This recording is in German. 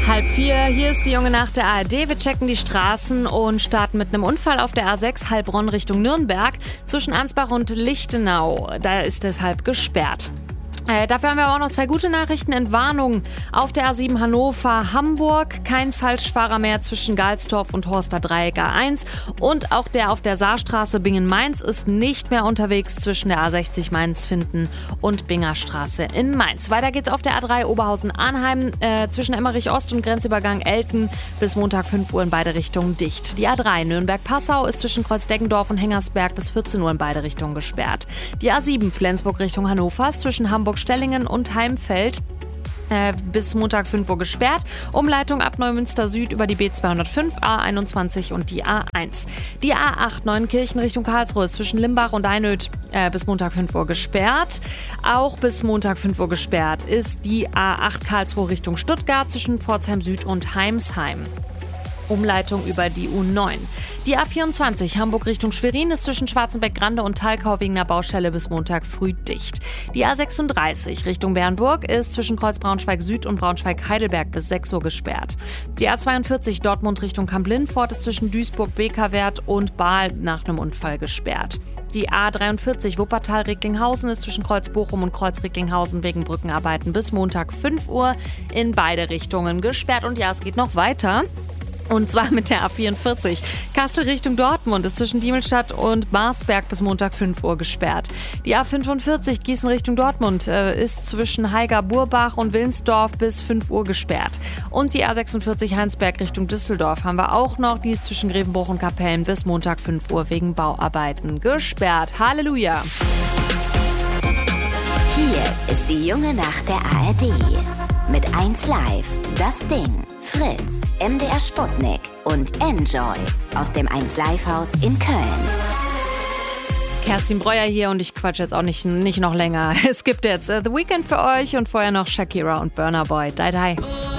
3:30, hier ist die junge Nacht der ARD. Wir checken die Straßen und starten mit einem Unfall auf der A6 Heilbronn Richtung Nürnberg zwischen Ansbach und Lichtenau. Da ist deshalb gesperrt. Dafür haben wir aber auch noch 2 gute Nachrichten. Entwarnung auf der A7 Hannover-Hamburg. Kein Falschfahrer mehr zwischen Galsdorf und Horster Dreieck A1. Und auch der auf der Saarstraße Bingen-Mainz ist nicht mehr unterwegs zwischen der A60 Mainz-Finden und Bingerstraße in Mainz. Weiter geht's auf der A3 Oberhausen-Arnheim zwischen Emmerich-Ost und Grenzübergang Elten bis Montag 5 Uhr in beide Richtungen dicht. Die A3 Nürnberg-Passau ist zwischen Kreuz-Deggendorf und Hengersberg bis 14 Uhr in beide Richtungen gesperrt. Die A7 Flensburg Richtung Hannover ist zwischen Hamburg-Stellingen und Heimfeld bis Montag 5 Uhr gesperrt. Umleitung ab Neumünster Süd über die B205, A21 und die A1. Die A8 Neuenkirchen Richtung Karlsruhe ist zwischen Limbach und Einöd bis Montag 5 Uhr gesperrt. Auch bis Montag 5 Uhr gesperrt ist die A8 Karlsruhe Richtung Stuttgart zwischen Pforzheim Süd und Heimsheim. Umleitung über die U9. Die A24 Hamburg Richtung Schwerin ist zwischen Schwarzenbeck-Grande und Thalkau wegen einer Baustelle bis Montag früh dicht. Die A36 Richtung Bernburg ist zwischen Kreuz Braunschweig Süd und Braunschweig-Heidelberg bis 6 Uhr gesperrt. Die A42 Dortmund Richtung Kamp-Lindfort ist zwischen Duisburg-Bekerwert und Baal nach einem Unfall gesperrt. Die A43 Wuppertal-Recklinghausen ist zwischen Kreuz Bochum und Kreuz Recklinghausen wegen Brückenarbeiten bis Montag 5 Uhr in beide Richtungen gesperrt. Und ja, es geht noch weiter. Und zwar mit der A44. Kassel Richtung Dortmund ist zwischen Diemelstadt und Marsberg bis Montag 5 Uhr gesperrt. Die A45 Gießen Richtung Dortmund ist zwischen Haiger-Burbach und Wilnsdorf bis 5 Uhr gesperrt. Und die A46 Heinsberg Richtung Düsseldorf haben wir auch noch. Die ist zwischen Grevenbruch und Kapellen bis Montag 5 Uhr wegen Bauarbeiten gesperrt. Halleluja! Hier ist die junge Nacht der ARD. Mit 1Live, Das Ding, Fritz, MDR Sputnik und Enjoy aus dem 1Live-Haus in Köln. Kerstin Breuer hier und ich quatsch jetzt auch nicht noch länger. Es gibt jetzt The Weeknd für euch und vorher noch Shakira und Burna Boy. Die.